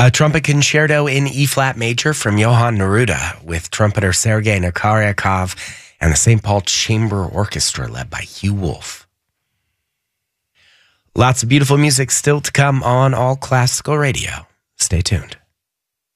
A trumpet concerto in E-flat major from Johann Neruda with trumpeter Sergei Nakaryakov and the St. Paul Chamber Orchestra led by Hugh Wolf. Lots of beautiful music still to come on All Classical Radio. Stay tuned.